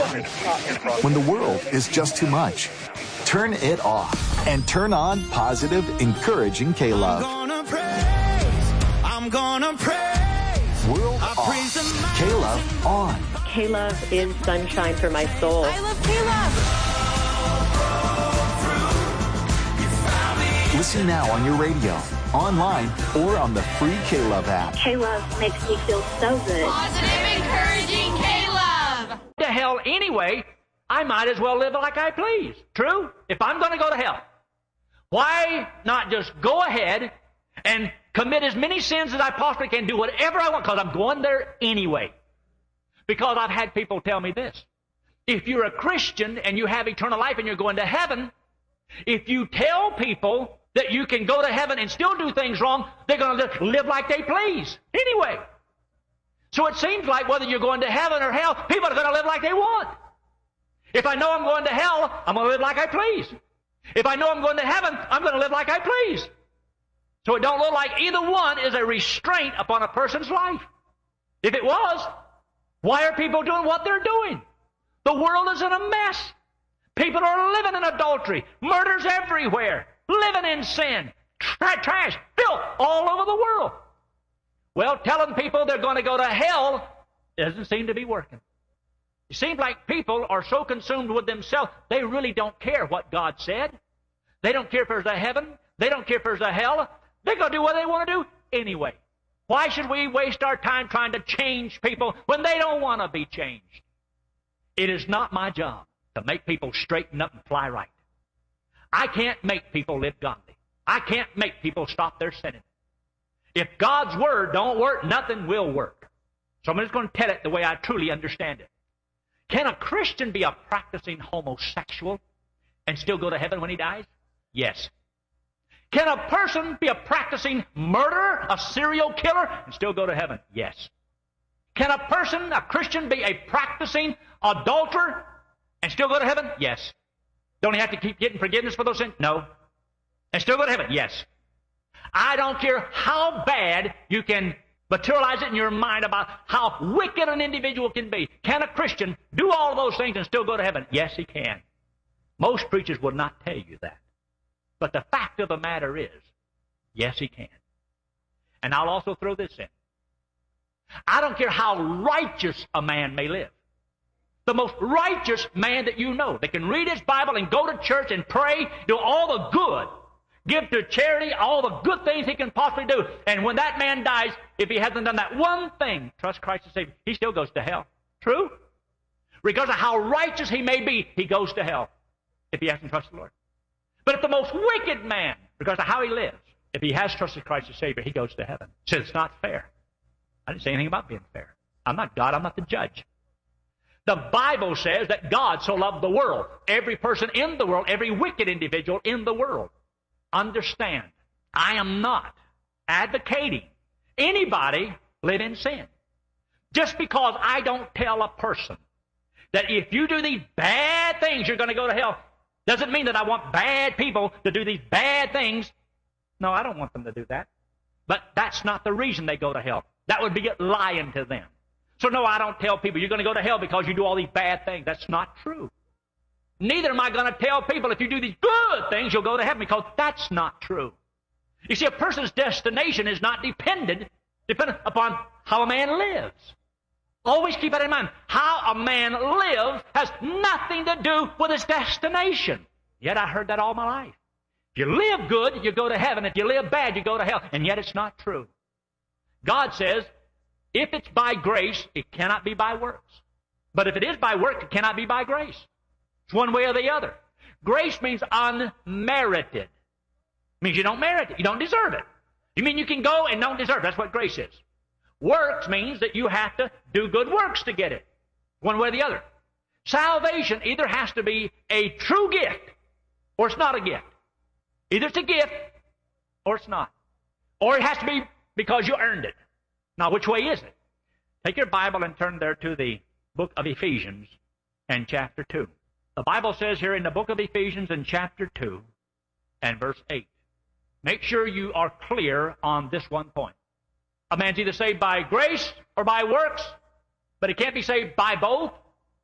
When the world is just too much, turn it off and turn on positive, encouraging K-Love. I'm gonna praise. World off. K-Love on. K-Love is sunshine for my soul. I love K-Love. Listen now on your radio, online, or on the free K-Love app. K-Love makes me feel so good. Positive, encouraging K-Love. To hell anyway, I might as well live like I please. True? If I'm going to go to hell, why not just go ahead and commit as many sins as I possibly can, do whatever I want, because I'm going there anyway. Because I've had people tell me this. If you're a Christian and you have eternal life and you're going to heaven, if you tell people that you can go to heaven and still do things wrong, they're going to live like they please anyway. So it seems like whether you're going to heaven or hell, people are going to live like they want. If I know I'm going to hell, I'm going to live like I please. If I know I'm going to heaven, I'm going to live like I please. So it don't look like either one is a restraint upon a person's life. If it was, why are people doing what they're doing? The world is in a mess. People are living in adultery, murders everywhere, living in sin, trash, filth all over the world. Well, telling people they're going to go to hell doesn't seem to be working. It seems like people are so consumed with themselves, they really don't care what God said. They don't care if there's a heaven. They don't care if there's a hell. They're going to do what they want to do anyway. Why should we waste our time trying to change people when they don't want to be changed? It is not my job to make people straighten up and fly right. I can't make people live godly. I can't make people stop their sinning. If God's Word don't work, nothing will work. So I'm just going to tell it the way I truly understand it. Can a Christian be a practicing homosexual and still go to heaven when he dies? Yes. Can a person be a practicing murderer, a serial killer, and still go to heaven? Yes. Can a person, a Christian, be a practicing adulterer and still go to heaven? Yes. Don't he have to keep getting forgiveness for those sins? No. And still go to heaven? Yes. I don't care how bad you can materialize it in your mind about how wicked an individual can be. Can a Christian do all of those things and still go to heaven? Yes, he can. Most preachers would not tell you that. But the fact of the matter is, yes, he can. And I'll also throw this in. I don't care how righteous a man may live. The most righteous man that you know, that can read his Bible and go to church and pray, do all the good, give to charity, all the good things he can possibly do. And when that man dies, if he hasn't done that one thing, trust Christ as Savior, he still goes to hell. True? Regardless of how righteous he may be, he goes to hell if he hasn't trusted the Lord. But if the most wicked man, regardless of how he lives, if he has trusted Christ as Savior, he goes to heaven. So it's not fair. I didn't say anything about being fair. I'm not God. I'm not the judge. The Bible says that God so loved the world, every person in the world, every wicked individual in the world. Understand, I am not advocating anybody live in sin. Just because I don't tell a person that if you do these bad things, you're going to go to hell, doesn't mean that I want bad people to do these bad things. No, I don't want them to do that. But that's not the reason they go to hell. That would be lying to them. So no, I don't tell people you're going to go to hell because you do all these bad things. That's not true. Neither am I going to tell people if you do these good things, you'll go to heaven, because that's not true. You see, a person's destination is not dependent upon how a man lives. Always keep that in mind. How a man lives has nothing to do with his destination. Yet I heard that all my life. If you live good, you go to heaven. If you live bad, you go to hell. And yet it's not true. God says, if it's by grace, it cannot be by works. But if it is by work, it cannot be by grace. It's one way or the other. Grace means unmerited. It means you don't merit it. You don't deserve it. You mean you can go and don't deserve it. That's what grace is. Works means that you have to do good works to get it. One way or the other. Salvation either has to be a true gift or it's not a gift. Either it's a gift or it's not. Or it has to be because you earned it. Now, which way is it? Take your Bible and turn there to the book of Ephesians and chapter 2. The Bible says here in the book of Ephesians in chapter 2 and verse 8. Make sure you are clear on this one point. A man's either saved by grace or by works, but he can't be saved by both.